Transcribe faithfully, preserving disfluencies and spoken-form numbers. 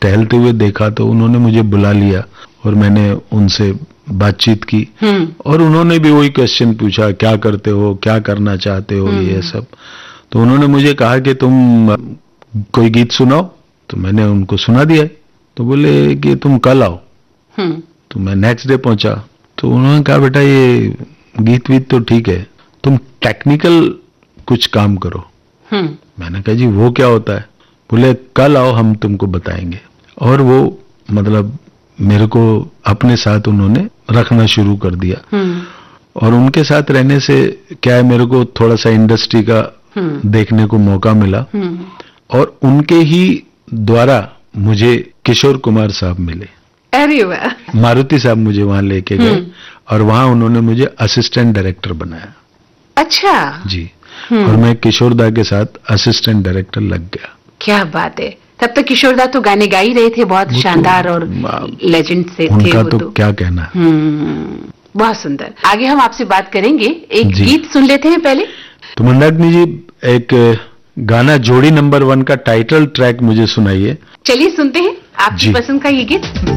टहलते हुए देखा तो उन्होंने मुझे बुला लिया और मैंने उनसे बातचीत की और उन्होंने भी वही क्वेश्चन पूछा, क्या करते हो, क्या करना चाहते हो, ये सब। तो उन्होंने मुझे कहा कि तुम कोई गीत सुनाओ, तो मैंने उनको सुना दिया। तो बोले कि तुम कल आओ। तो मैं नेक्स्ट डे पहुंचा, तो उन्होंने कहा बेटा ये गीत वीत तो ठीक है, तुम टेक्निकल कुछ काम करो। मैंने कहा जी वो क्या होता है? बोले कल आओ हम तुमको बताएंगे। और वो मतलब मेरे को अपने साथ उन्होंने रखना शुरू कर दिया और उनके साथ रहने से क्या है, मेरे को थोड़ा सा इंडस्ट्री का देखने को मौका मिला और उनके ही द्वारा मुझे किशोर कुमार साहब मिले। अरे वाह। मारुति साहब मुझे वहां लेके गए और वहां उन्होंने मुझे असिस्टेंट डायरेक्टर बनाया। अच्छा जी। और मैं किशोरदा के साथ असिस्टेंट डायरेक्टर लग गया। क्या बात है। तब तक किशोरदा तो गाने गा ही रहे थे, बहुत शानदार और लेजेंड से थे उनका वो तो, तो क्या कहना। बहुत सुंदर। आगे हम आपसे बात करेंगे, एक गीत सुन लेते हैं पहले। तो मंदाकिनी जी एक गाना जोड़ी नंबर वन का टाइटल ट्रैक मुझे सुनाइए। चलिए सुनते हैं आपकी पसंद का ये गीत।